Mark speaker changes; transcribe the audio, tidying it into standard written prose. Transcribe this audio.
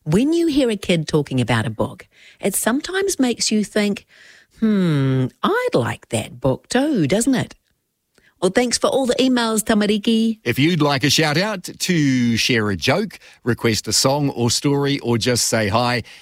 Speaker 1: When you hear a kid talking about a book, it sometimes makes you think, I'd like that book too, doesn't it? Well, thanks for all the emails, Tamariki.
Speaker 2: If you'd like a shout out, to share a joke, request a song or story, or just say hi,